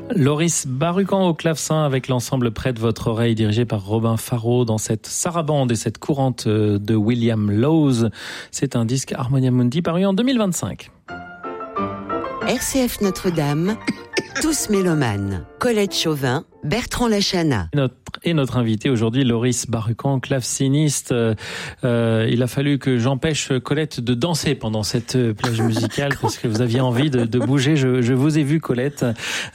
Loris Barucan au clavecin avec l'ensemble Près de votre oreille dirigé par Robin Faro dans cette sarabande et cette courante de William Lowes. C'est un disque Harmonia Mundi paru en 2025. RCF Notre-Dame, tous mélomanes. Colette Chauvin, Bertrand Lachana. Notre invité aujourd'hui, Loris Barucan, claveciniste. Il a fallu que j'empêche Colette de danser pendant cette plage musicale parce que vous aviez envie de bouger. Je vous ai vu, Colette.